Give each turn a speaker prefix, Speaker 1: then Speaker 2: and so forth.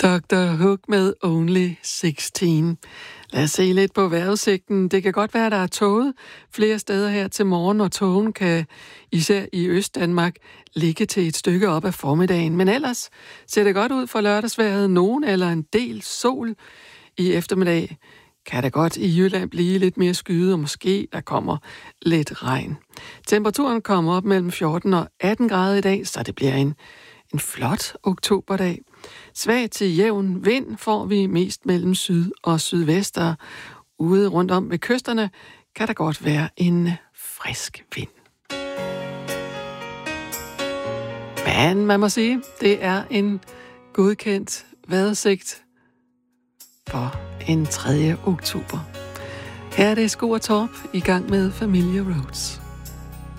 Speaker 1: Dr. Hook med Only 16. Lad os se lidt på vejrudsigten. Det kan godt være, at der er tåget flere steder her til morgen, og tågen kan især i Østdanmark ligge til et stykke op af formiddagen. Men ellers ser det godt ud for lørdagsvejret. Nogen eller en del sol i eftermiddag. Kan det godt i Jylland blive lidt mere skyet, og måske der kommer lidt regn. Temperaturen kommer op mellem 14 og 18 grader i dag, så det bliver en flot oktoberdag. Svag til jævn vind får vi mest mellem syd og sydvest, og ude rundt om ved kysterne kan der godt være en frisk vind. Men man må sige, det er en godkendt vejrudsigt for en 3. oktober. Her er det Sko og Torp i gang med Familia Roads.